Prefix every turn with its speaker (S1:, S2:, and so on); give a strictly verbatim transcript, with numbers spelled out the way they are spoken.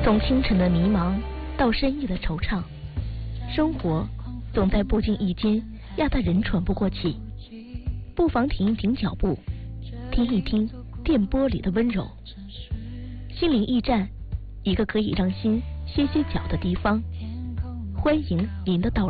S1: 从清晨的迷茫到深夜的惆怅，生活总在不经意间压得人喘不过气。不妨停一停脚步，听一听电波里的温柔。心灵驿站，一个可以让心歇歇脚的地方。欢迎您的到来。